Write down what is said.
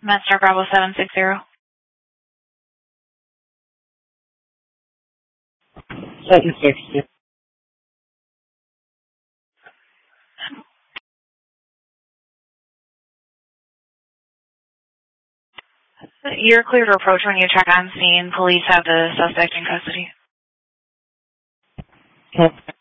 Master Bravo 760. 760. You're clear to approach when you check on scene. Police have the suspect in custody. Okay.